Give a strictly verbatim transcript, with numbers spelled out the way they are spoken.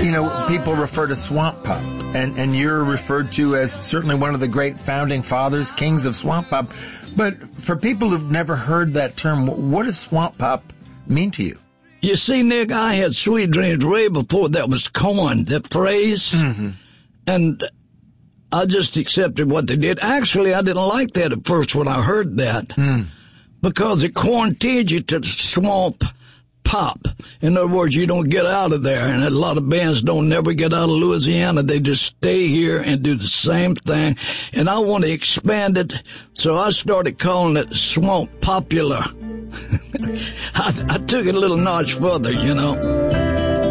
You know, people refer to Swamp Pop, and, and you're referred to as certainly one of the great founding fathers, kings of Swamp Pop. But for people who've never heard that term, what does Swamp Pop mean to you? You see, Nick, I had Sweet Dreams way before that was coined, that phrase. Mm-hmm. And I just accepted what they did. Actually, I didn't like that at first when I heard that. Mm. Because it quarantined you to swamp pop. In other words, you don't get out of there. And a lot of bands don't never get out of Louisiana. They just stay here and do the same thing. And I want to expand it, so I started calling it Swamp Popular. I, I took it a little notch further, you know.